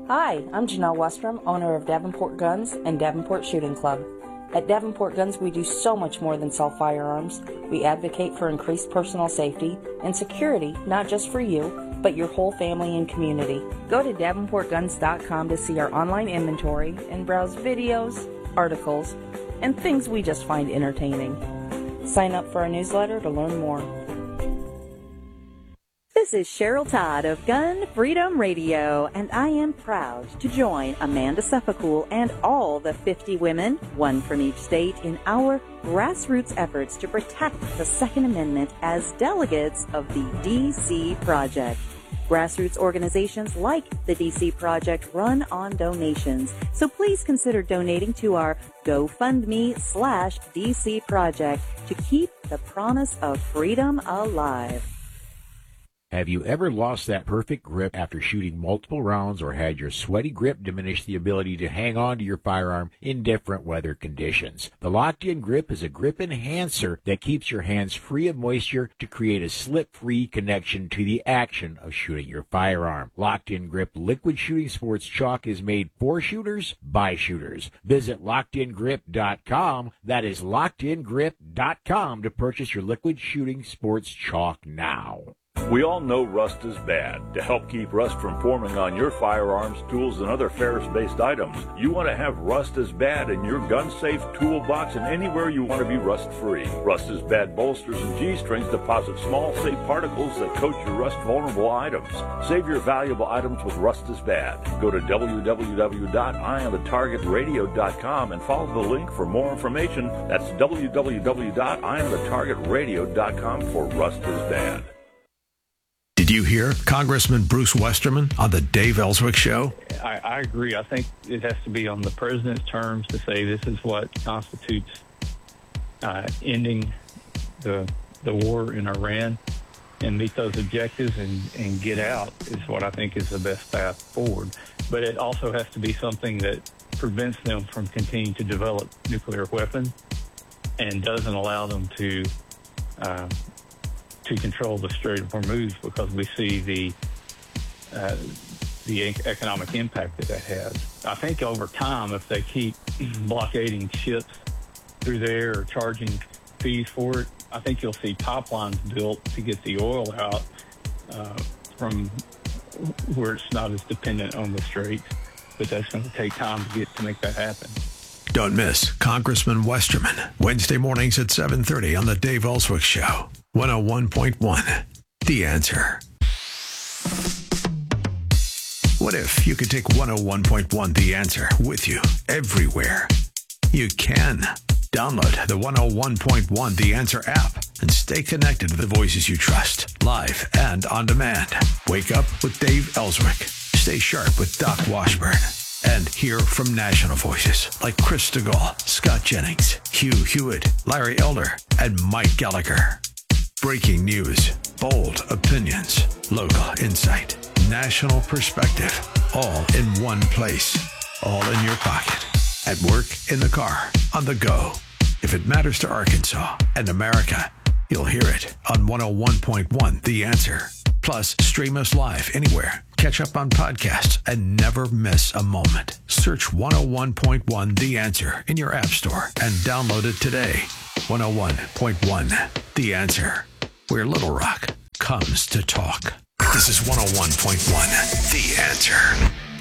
Hi, I'm Janelle Westrom, owner of Davenport Guns and Davenport Shooting Club. At Davenport Guns, we do so much more than sell firearms. We advocate for increased personal safety and security, not just for you, but your whole family and community. Go to DavenportGuns.com to see our online inventory and browse videos, articles, and things we just find entertaining. Sign up for our newsletter to learn more. This is Cheryl Todd of Gun Freedom Radio, and I am proud to join Amanda Suffolcool and all the 50 women, one from each state, in our grassroots efforts to protect the Second Amendment as delegates of the DC Project. Grassroots organizations like the DC Project run on donations, so please consider donating to our GoFundMe/DC Project to keep the promise of freedom alive. Have you ever lost that perfect grip after shooting multiple rounds or had your sweaty grip diminish the ability to hang on to your firearm in different weather conditions? The Locked-In Grip is a grip enhancer that keeps your hands free of moisture to create a slip-free connection to the action of shooting your firearm. Locked-In Grip Liquid Shooting Sports Chalk is made for shooters by shooters. Visit LockedInGrip.com. That is LockedInGrip.com to purchase your Liquid Shooting Sports Chalk now. We all know rust is bad. To help keep rust from forming on your firearms, tools, and other ferrous-based items, you want to have Rust is Bad in your gun-safe toolbox and anywhere you want to be rust-free. Rust is Bad bolsters and G-strings deposit small, safe particles that coat your rust-vulnerable items. Save your valuable items with Rust is Bad. Go to www.eyeonthetargetradio.com and follow the link for more information. That's www.eyeonthetargetradio.com for Rust is Bad. Did you hear Congressman Bruce Westerman on the Dave Ellswick Show? I agree. I think it has to be on the president's terms to say this is what constitutes ending the war in Iran and meet those objectives and get out is what I think is the best path forward. But it also has to be something that prevents them from continuing to develop nuclear weapons and doesn't allow them to control the Strait of Hormuz, because we see the economic impact that has. I think over time, if they keep blockading ships through there or charging fees for it, I think you'll see pipelines built to get the oil out from where it's not as dependent on the Strait. But that's going to take time to make that happen. Don't miss Congressman Westerman, Wednesday mornings at 7:30 on the Dave Ellswick Show. 101.1, The Answer. What if you could take 101.1 The Answer with you everywhere? You can. Download the 101.1 The Answer app and stay connected to the voices you trust, live and on demand. Wake up with Dave Ellswick. Stay sharp with Doc Washburn. And hear from national voices like Chris DeGaulle, Scott Jennings, Hugh Hewitt, Larry Elder, and Mike Gallagher. Breaking news, bold opinions, local insight, national perspective, all in one place, all in your pocket, at work, in the car, on the go. If it matters to Arkansas and America, you'll hear it on 101.1 The Answer. Plus, stream us live anywhere. Catch up on podcasts and never miss a moment. Search 101.1 The Answer in your app store and download it today. 101.1 The Answer, where Little Rock comes to talk. This is 101.1 The Answer.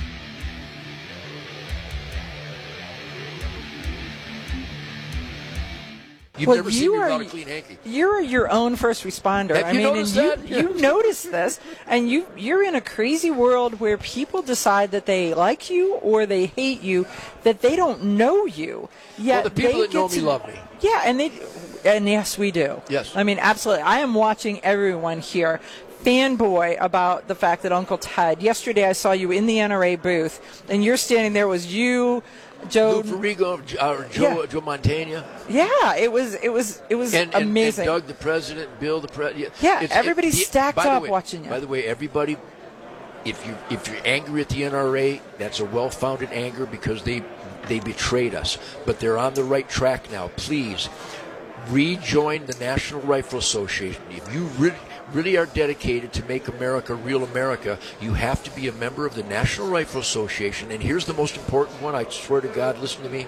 You've never seen me without a clean hanky. You're your own first responder. Have you noticed that? You notice this, and you're in a crazy world where people decide that they like you or they hate you, that they don't know you. Yet well, the people that know me love me. Yeah, and yes, we do. Yes. I mean, absolutely. I am watching everyone here fanboy about the fact that Uncle Ted. Yesterday, I saw you in the NRA booth, and you're standing there. Was you? Joe Farigo, Joe Montana. Yeah, it was amazing. And Doug the president, Bill the president. Yeah, everybody's stacked up watching you. By the way, everybody, if you're angry at the NRA, that's a well-founded anger because they betrayed us. But they're on the right track now. Please rejoin the National Rifle Association. If you really are dedicated to make America real America, you have to be a member of the National Rifle Association. And here's the most important one. I swear to God, listen to me.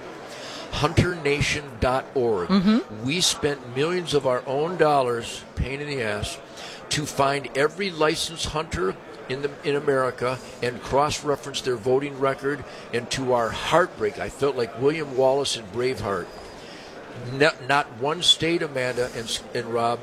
HunterNation.org. Mm-hmm. We spent millions of our own dollars, pain in the ass, to find every licensed hunter in America and cross-reference their voting record. And to our heartbreak, I felt like William Wallace in Braveheart. Not one state, Amanda and Rob,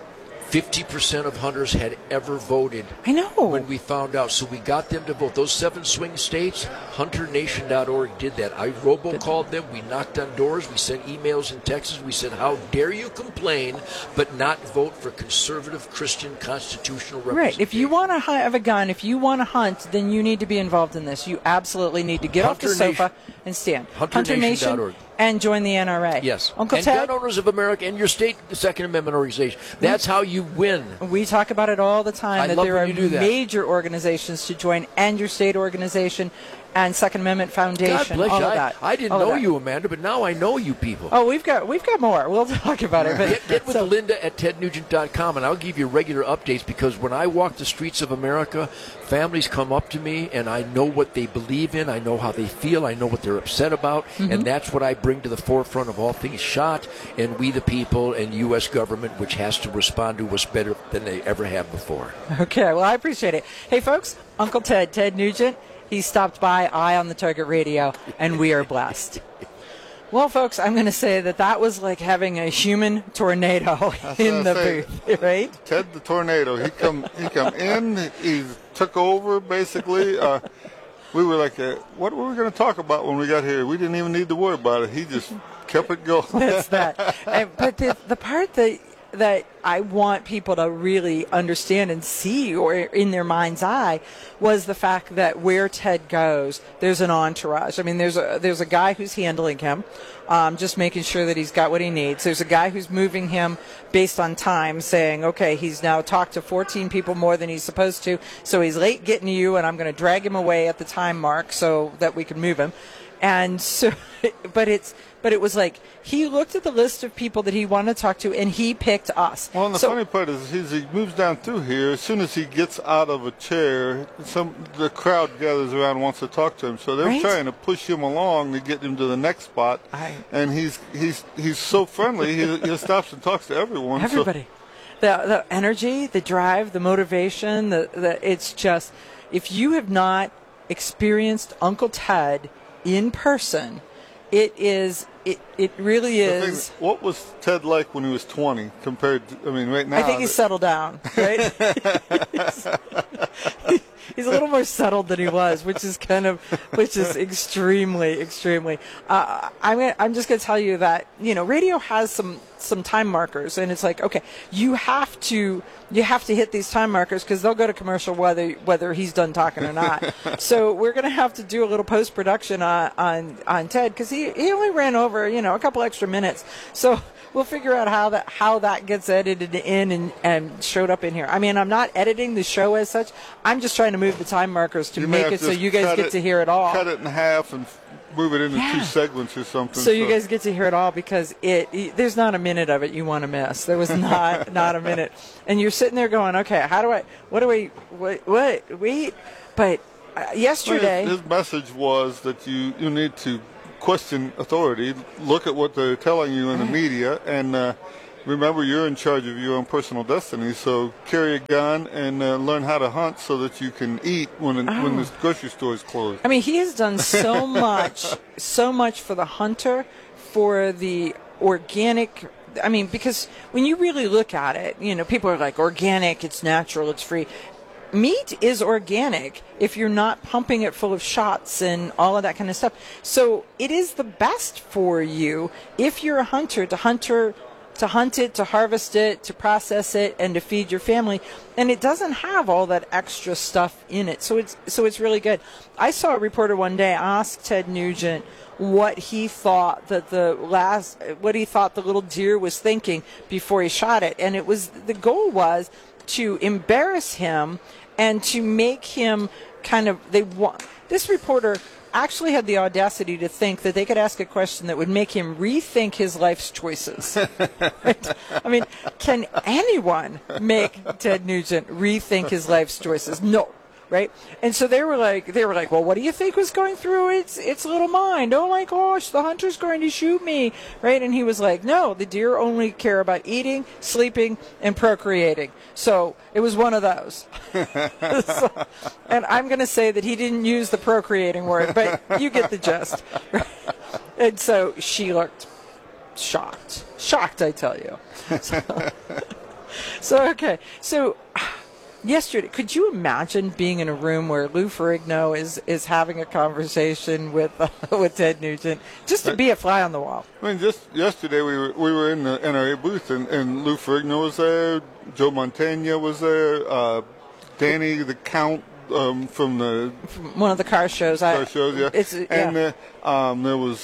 50% of hunters had ever voted. I know. When we found out. So we got them to vote. Those 7 swing states, HunterNation.org did that. I robocalled them. We knocked on doors. We sent emails and texts. We said, how dare you complain but not vote for conservative Christian constitutional representation? Right. If you want to have a gun, if you want to hunt, then you need to be involved in this. You absolutely need to get off the sofa and stand. HunterNation.org. And join the NRA. Yes. Uncle and Ted? Gun Owners of America and your state Second Amendment organization. That's how you win. We talk about it all the time, I that love there when are you do that. major organizations to join, and your state organization and Second Amendment Foundation. God bless all you. of that. I didn't know you, Amanda, but now I know you people. Oh, we've got more. We'll talk about it. But Get with Linda at tednugent.com, and I'll give you regular updates, because when I walk the streets of America, families come up to me, and I know what they believe in. I know how they feel. I know what they're upset about, and that's what I bring to the forefront of all things shot, and we the people and U.S. government, which has to respond to us better than they ever have before. Okay, well, I appreciate it. Hey, folks, Uncle Ted Nugent, he stopped by Eye on the Target Radio, and we are blessed. Well, folks, I'm going to say that was like having a human tornado in the booth, right? Ted the Tornado. He come in. He took over basically. We were like, what were we going to talk about when we got here? We didn't even need to worry about it. He just kept it going. That's that. But the part that I want people to really understand and see, or in their mind's eye, was the fact that where Ted goes, there's an entourage. I mean, there's a guy who's handling him, just making sure that he's got what he needs. There's a guy who's moving him based on time, saying, okay, he's now talked to 14 people more than he's supposed to, so he's late getting to you, and I'm going to drag him away at the time mark so that we can move him. And so, but it was like he looked at the list of people that he wanted to talk to, and he picked us. Well, and the funny part is, he moves down through here. As soon as he gets out of a chair, the crowd gathers around and wants to talk to him. So they're trying to push him along to get him to the next spot. And he's so friendly. He stops and talks to everyone. Everybody, the energy, the drive, the motivation. It's just, if you have not experienced Uncle Ted in person, it really is. What was Ted like when he was 20 compared to, right now? I think he's settled down, right? He's a little more settled than he was, which is extremely, extremely. I'm just going to tell you that, radio has some time markers, and it's like, okay, you have to hit these time markers, because they'll go to commercial whether he's done talking or not. So we're going to have to do a little post production on Ted, because he only ran over a couple extra minutes. So we'll figure out how that gets edited in and showed up in here. I mean, I'm not editing the show as such. I'm just trying to move the time markers to make it so you guys get to hear it all. Cut it in half and move it into 2 segments or something. So you guys get to hear it all, because there's not a minute of it you want to miss. There was not a minute. And you're sitting there going, okay, but yesterday. His message was that you need to question authority, look at what they're telling you in the media, and remember, you're in charge of your own personal destiny. So carry a gun and learn how to hunt so that you can eat when the grocery store is closed. I mean, he has done so much for the hunter, for the organic. I mean, because when you really look at it, people are like, organic, it's natural, it's free. Meat is organic if you're not pumping it full of shots and all of that kind of stuff. So it is the best for you if you're a hunter to hunt it, to harvest it, to process it, and to feed your family. And it doesn't have all that extra stuff in it. So it's really good. I saw a reporter one day ask Ted Nugent what he thought the little deer was thinking before he shot it. And the goal was to embarrass him and to make him this reporter actually had the audacity to think that they could ask a question that would make him rethink his life's choices. Right? I mean, can anyone make Ted Nugent rethink his life's choices? No. Right? And so they were like, well, what do you think was going through its little mind? Oh my gosh, the hunter's going to shoot me. Right? And he was like, no, the deer only care about eating, sleeping, and procreating. So it was one of those. And I'm going to say that he didn't use the procreating word, but you get the gist. Right? And so she looked shocked. Shocked, I tell you. So okay. So yesterday, could you imagine being in a room where Lou Ferrigno is having a conversation with Ted Nugent, just to be a fly on the wall? I mean, just yesterday we were in the NRA booth, and Lou Ferrigno was there, Joe Montana was there, Danny the Count from one of the car shows. Yeah. And there was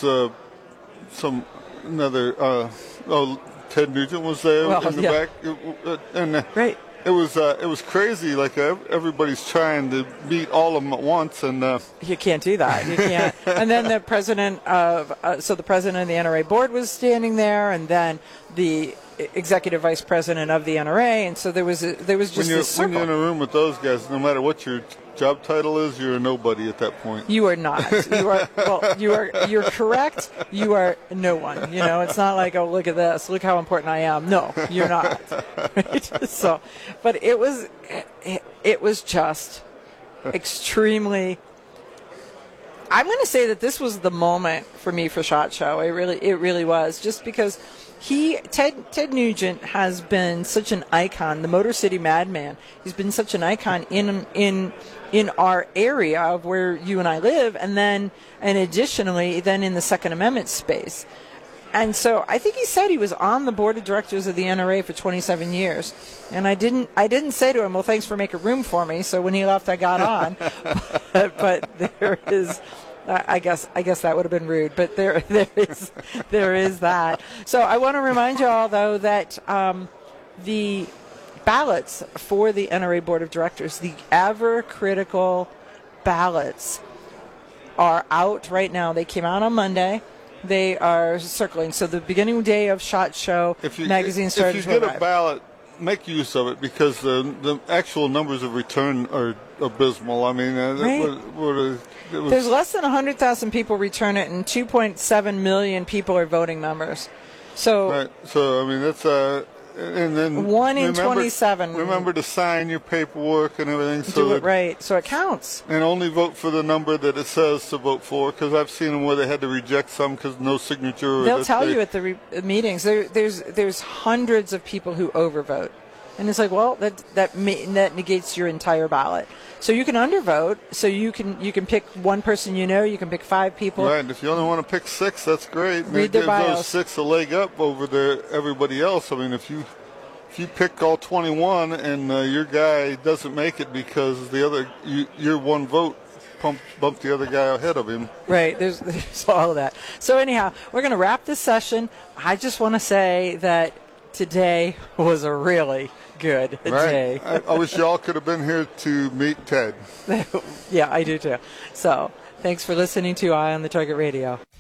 Ted Nugent was there in the back, and right. It was crazy. Like everybody's trying to meet all of them at once, and you can't do that. You can't. And then the president of the president of the NRA board was standing there, and then the executive vice president of the NRA, and so there was just this circle. When you're in a room with those guys, no matter what your job title is, you're a nobody at that point. You are not. You're correct. You are no one. You know, it's not like, oh, look at this, look how important I am. No, you're not. Right? So, but it was just extremely. I'm going to say that this was the moment for me for SHOT Show. It really was, just because Ted Nugent has been such an icon, the Motor City Madman. He's been such an icon in our area of where you and I live, and additionally in the Second Amendment space. And so I think he said he was on the board of directors of the NRA for 27 years. And I didn't say to him, well, thanks for making room for me. So when he left, I got on. but there is, I guess that would have been rude, but there is that. So I want to remind you all, though, that the ballots for the NRA Board of Directors, the ever-critical ballots, are out right now. They came out on Monday. They are circling. So the beginning day of SHOT Show magazine started. If you get a ballot, make use of it, because the actual numbers of return are abysmal. I mean, there's less than 100,000 people return it, and 2.7 million people are voting members. So, right. So I mean, that's and then 1 in 27. Remember to sign your paperwork and everything. Do it right, so it counts. And only vote for the number that it says to vote for, because I've seen them where they had to reject some because no signature. They'll tell you at the meetings. There's hundreds of people who overvote, and it's like, well, that negates your entire ballot. So you can undervote. So you can pick one person. You can pick 5 people. Right. If you only want to pick 6, that's great. Read their bios. Those 6 a leg up over everybody else. I mean, if you pick all 21 and your guy doesn't make it because your one vote bumped the other guy ahead of him. Right. There's all of that. So anyhow, we're going to wrap this session. I just want to say that today was a really good day. I wish y'all could have been here to meet Ted. Yeah, I do too. So thanks for listening to Eye on the Target Radio.